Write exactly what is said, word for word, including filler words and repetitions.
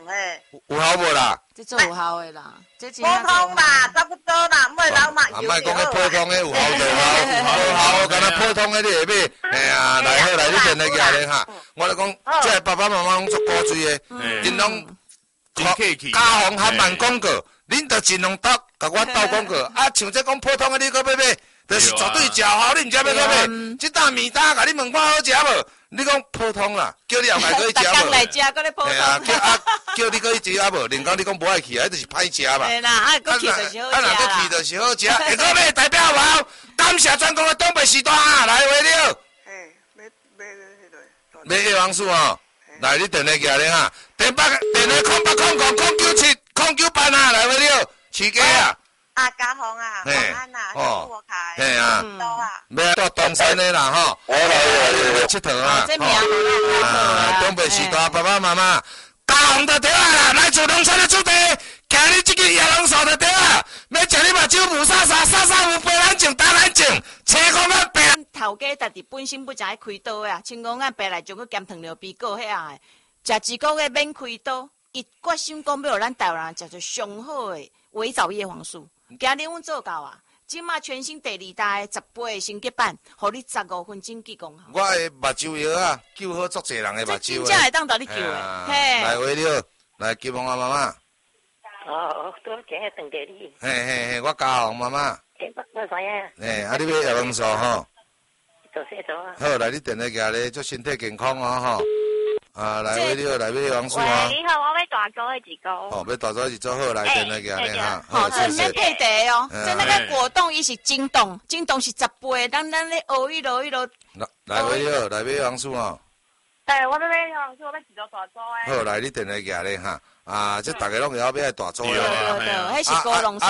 诶。 有效无啦？ 这做有效的啦，这真普通啦，差不多啦，唔会老嘛啊， 油莫讲迄普通诶有效就有好。 效，敢若普通诶你会买？哎呀，来好来，你电来举咧哈。我来讲，这爸爸妈妈拢足鼓吹诶，因拢家红含万广告，恁着尽量斗，甲我斗广告。啊，像这讲普通诶，你搁要买，就是绝对食好，你毋知要搁买。即搭面搭，甲你问看好食无？你讲普通啦，叫你后摆可以食无？ 逐工来食，搁咧普通。 啊，叫啊叫你可以食啊无？另讲你讲无爱去啊，迄就是歹食嘛。 对啦，啊，搁去就是好食啦。 啊，若搁去就是好食，会搁买代表无？感谢全国的东北时段啊，来回了。 嘿，买买迄个。 买叶黄素哦，来你电话举咧哈，电八电话空八空空空九七空九八啊，来回了，起价啊。 啊，嘉宏啊，平安啊，小我开， 嘿啊， 都啊， 要到东山的啦吼，来来佚佗啊， 这名好啊，东北时代爸爸妈妈，嘉宏就对啊，来自农村的主题，今日这个叶龙嫂就对啊，要食你目睭无沙沙，沙沙有白兰净、大兰净，青光啊白。 头家家己本身不才开刀的啊，青光啊白来就去兼糖尿病过遐个，食一个月免开刀，伊决心讲要互咱台湾人食着上好的维藻叶黄素。今日阮做到啊，即马全新第二代十倍的升级版，互你十五分钟记功效。 我的目睭药啊，救好足侪人的目睭的。 真正会当到你救的，嘿。 来回了，来金凤啊妈妈。 哦，多谢邓经理。 嘿嘿嘿，我嘉宏妈妈。 诶，我我知影。 诶，啊，你要叶黄素吼？ 做啥做啊？ 好，来你电话举咧，祝身体健康哦吼。啊，来回了，来买叶黄素喂， 啊。 你好，我要大组的一个。 哦，要大早一做好，来电话举咧哈。 好，这里面配茶哦， 嗯这那个果冻伊是精冻，精冻是十倍，咱咱咧熬一路一路。 来来回了，来买叶黄素哦。 诶，我要买叶黄素，我要一个大组的。 好，来你电话举咧哈。啊，这大家拢会晓买大组的。 对对对，迄是高浓缩。